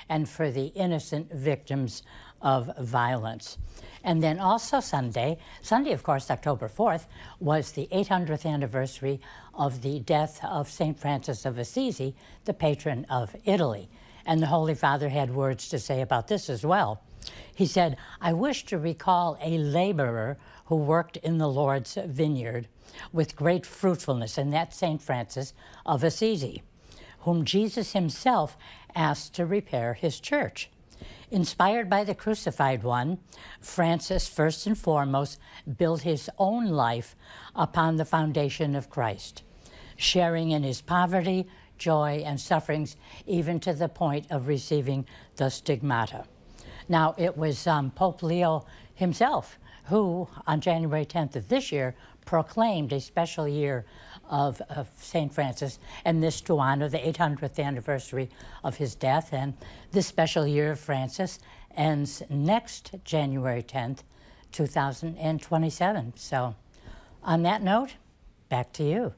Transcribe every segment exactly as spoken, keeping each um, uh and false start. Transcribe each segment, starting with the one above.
and for the innocent victims of violence. And then also Sunday, Sunday, of course, October fourth, was the eight hundredth anniversary of the death of Saint Francis of Assisi, the patron of Italy. And the Holy Father had words to say about this as well. He said, "I wish to recall a laborer who worked in the Lord's vineyard with great fruitfulness, and that's Saint Francis of Assisi, whom Jesus himself asked to repair his church. Inspired by the crucified one, Francis first and foremost built his own life upon the foundation of Christ, sharing in his poverty, joy, and sufferings, even to the point of receiving the stigmata." Now, it was um, Pope Leo himself who, on January tenth of this year, proclaimed a special year of, of Saint Francis, and this to honor the eight hundredth anniversary of his death. And this special year of Francis ends next January tenth, two thousand twenty-seven. So on that note, back to you.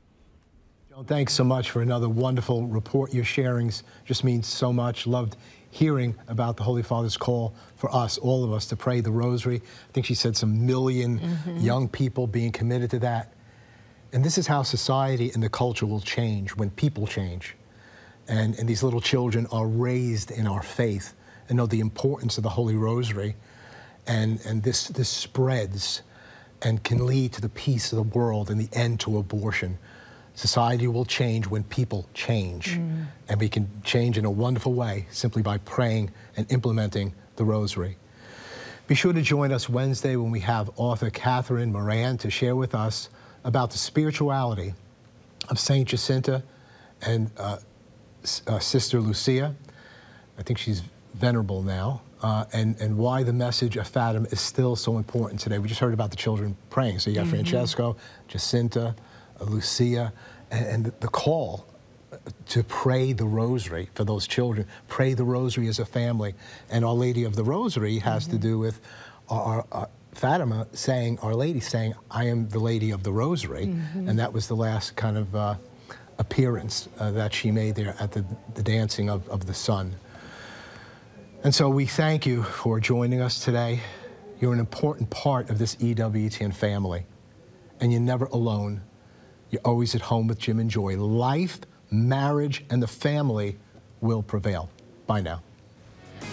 Joan, thanks so much for another wonderful report. Your sharings just means so much. Loved hearing about the Holy Father's call for us, all of us, to pray the rosary. I think she said some million mm-hmm. young people being committed to that. And this is how society and the culture will change when people change. And, and these little children are raised in our faith and know the importance of the Holy Rosary. And, and this, this spreads and can lead to the peace of the world and the end to abortion. Society will change when people change. Mm. And we can change in a wonderful way simply by praying and implementing the Rosary. Be sure to join us Wednesday when we have author Catherine Moran to share with us about the spirituality of Saint Jacinta and uh, uh, Sister Lucia. I think she's venerable now, uh, and, and why the message of Fatima is still so important today. We just heard about the children praying. So you got mm-hmm. Francesco, Jacinta, uh, Lucia, and, and the, the call to pray the Rosary for those children. Pray the Rosary as a family. And Our Lady of the Rosary has mm-hmm. to do with our, our Fatima saying, Our Lady saying, I am the Lady of the Rosary. Mm-hmm. And that was the last kind of uh, appearance uh, that she made there at the, the dancing of, of the sun. And so we thank you for joining us today. You're an important part of this E W T N family. And you're never alone. You're always at home with Jim and Joy. Life, marriage, and the family will prevail. Bye now.